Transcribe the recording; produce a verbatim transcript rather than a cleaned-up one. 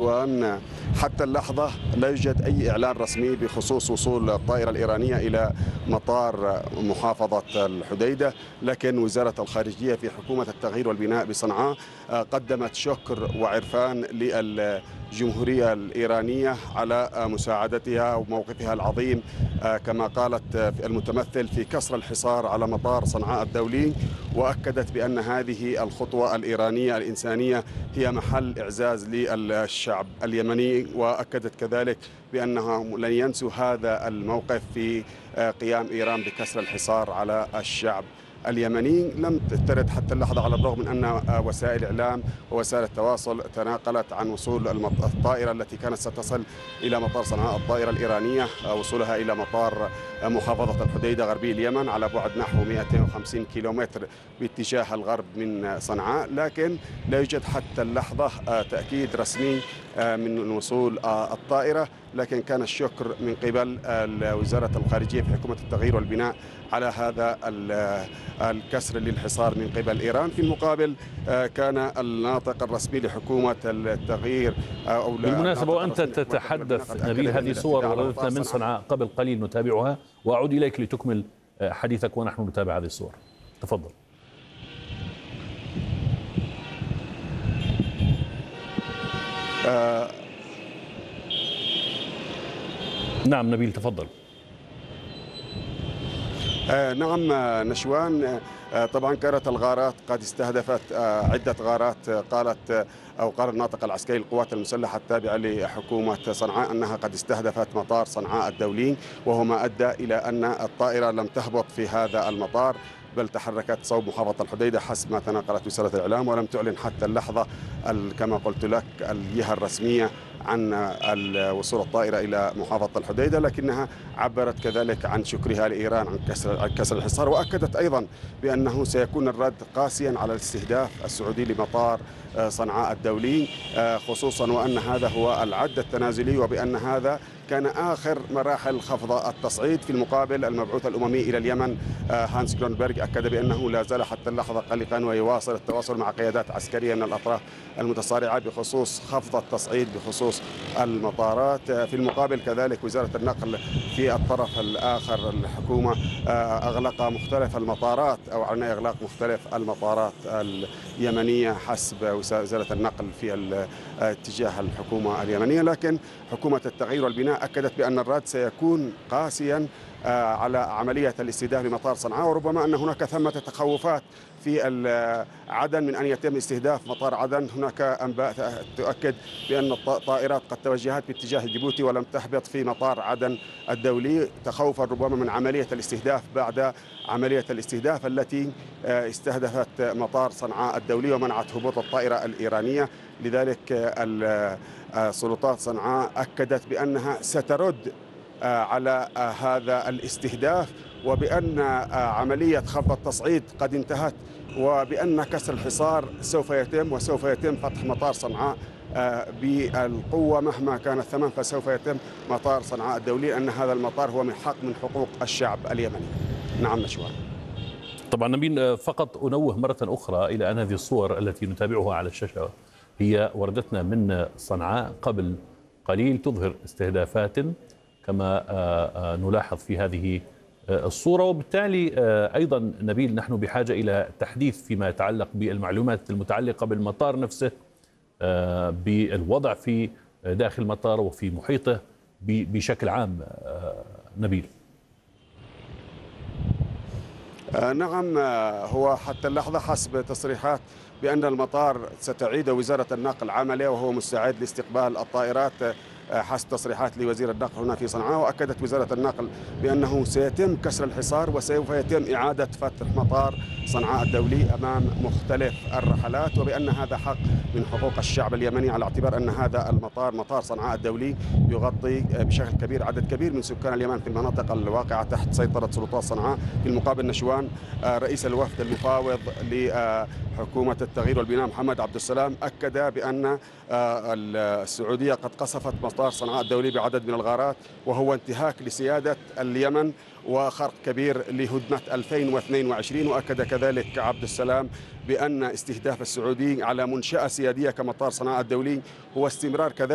نشوان، حتى اللحظة لا يوجد أي إعلان رسمي بخصوص وصول الطائرة الإيرانية إلى مطار محافظة الحديدة، لكن وزارة الخارجية في حكومة التغيير والبناء بصنعاء قدمت شكر وعرفان للجمهورية الإيرانية على مساعدتها وموقفها العظيم، كما قالت المتمثل في كسر الحصار على مطار صنعاء الدولي، وأكدت بأن هذه الخطوة الإيرانية الإنسانية هي محل إعزاز للشعب اليمني، وأكدت كذلك بأنهم لن ينسوا هذا الموقف في قيام إيران بكسر الحصار على الشعب اليمني. لم ترد حتى اللحظة، على الرغم من أن وسائل الإعلام ووسائل التواصل تناقلت عن وصول الطائرة التي كانت ستصل إلى مطار صنعاء، الطائرة الإيرانية وصولها إلى مطار محافظة الحديدة غربي اليمن على بعد نحو مئتين وخمسين كيلومتر باتجاه الغرب من صنعاء، لكن لا يوجد حتى اللحظة تأكيد رسمي من وصول الطائرة. لكن كان الشكر من قبل وزارة الخارجية في حكومة التغيير والبناء على هذا الكسر للحصار من قبل إيران. في المقابل كان الناطق الرسمي لحكومة التغيير أو بالمناسبة وأنت تتحدث نبيل، هذه صور وردتنا من صنعاء قبل قليل نتابعها، وأعود إليك لتكمل حديثك ونحن نتابع هذه الصور. تفضل. آه نعم نبيل تفضل. آه نعم نشوان، آه طبعا كانت الغارات قد استهدفت آه عدة غارات. آه قالت أو قال الناطق العسكري للقوات المسلحة التابعة لحكومة صنعاء أنها قد استهدفت مطار صنعاء الدولي، وهو ما أدى إلى أن الطائرة لم تهبط في هذا المطار، بل تحركت صوب محافظة الحديدة حسب ما تناقلت وزارة الإعلام، ولم تعلن حتى اللحظة كما قلت لك الجهة الرسمية عن وصول الطائرة إلى محافظة الحديدة، لكنها عبرت كذلك عن شكرها لإيران عن كسر عن كسر الحصار، وأكدت أيضا بأنه سيكون الرد قاسيا على الاستهداف السعودي لمطار صنعاء الدولي، خصوصا وأن هذا هو العد التنازلي، وبأن هذا كان آخر مراحل خفض التصعيد. في المقابل المبعوث الأممي إلى اليمن هانس جرونبرغ أكد بأنه لا زال حتى اللحظة قلقا، ويواصل التواصل مع قيادات عسكرية من الأطراف المتصارعة بخصوص خفض التصعيد بخصوص المطارات. في المقابل كذلك وزارة النقل في الطرف الآخر الحكومة أغلق مختلف المطارات أو أعلن إغلاق مختلف المطارات اليمنية حسب وزارة النقل في اتجاه الحكومة اليمنية، لكن حكومة التغيير والبناء أكدت بأن الرد سيكون قاسيا على عملية الاستهداف لمطار صنعاء، وربما أن هناك ثمة تخوفات في عدن من أن يتم استهداف مطار عدن. هناك أنباء تؤكد بأن الطائرات قد توجهت باتجاه جيبوتي ولم تهبط في مطار عدن الدولي، تخوفا ربما من عملية الاستهداف بعد عملية الاستهداف التي استهدفت مطار صنعاء الدولي ومنعت هبوط الطائرة الإيرانية. لذلك سلطات صنعاء أكدت بأنها سترد على هذا الاستهداف، وبأن عملية خفض التصعيد قد انتهت، وبأن كسر الحصار سوف يتم، وسوف يتم فتح مطار صنعاء بالقوة مهما كان الثمن، فسوف يتم مطار صنعاء الدولي، أن هذا المطار هو من حق من حقوق الشعب اليمني. نعم نشوان. طبعا نبيل، فقط أنوه مرة أخرى إلى أن هذه الصور التي نتابعها على الشاشة هي وردتنا من صنعاء قبل قليل، تظهر استهدافات كما نلاحظ في هذه الصورة، وبالتالي أيضا نبيل نحن بحاجة إلى تحديث فيما يتعلق بالمعلومات المتعلقة بالمطار نفسه، بالوضع في داخل المطار وفي محيطه بشكل عام. نبيل. نعم، هو حتى اللحظة حسب تصريحات بأن المطار ستعيد وزارة النقل عمله وهو مستعد لاستقبال الطائرات حسب تصريحات لوزير النقل هنا في صنعاء. وأكدت وزارة النقل بأنه سيتم كسر الحصار وسوف يتم إعادة فتح مطار صنعاء الدولي أمام مختلف الرحلات، وبأن هذا حق من حقوق الشعب اليمني، على اعتبار أن هذا المطار مطار صنعاء الدولي يغطي بشكل كبير عدد كبير من سكان اليمن في المناطق الواقعة تحت سيطرة سلطات صنعاء. في المقابل نشوان، رئيس الوفد المفاوض لحكومة التغيير والبناء محمد عبد السلام أكد بأن السعودية قد قصفت مطار صنعاء الدولي بعدد من الغارات، وهو انتهاك لسيادة اليمن وخرق كبير لهدنة ألفين واثنين وعشرين. وأكد كذلك عبد السلام بأن استهداف السعودي على منشأة سيادية كمطار صنعاء الدولي هو استمرار كذلك